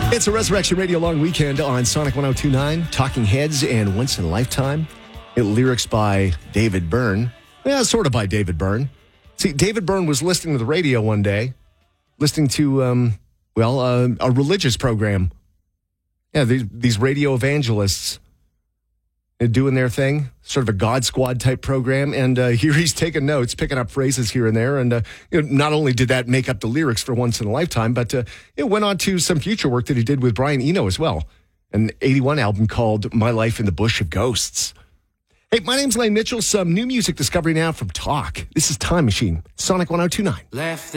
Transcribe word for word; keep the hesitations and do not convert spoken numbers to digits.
It's a Resurrection Radio long weekend on Sonic one oh two point nine, Talking Heads and Once in a Lifetime. It, lyrics by David Byrne. Yeah, sort of by David Byrne. See, David Byrne was listening to the radio one day, listening to, um, well, uh, a religious program. Yeah, these, these radio evangelists doing their thing, sort of a God Squad type program. And uh, here he's taking notes, picking up phrases here and there. And uh, you know, not only did that make up the lyrics for Once in a Lifetime, but uh, it went on to some future work that he did with Brian Eno as well. An eighty-one album called My Life in the Bush of Ghosts. Hey, my name's Lane Mitchell. Some new music discovery now from Talk. This is Time Machine, Sonic one oh two point nine. Left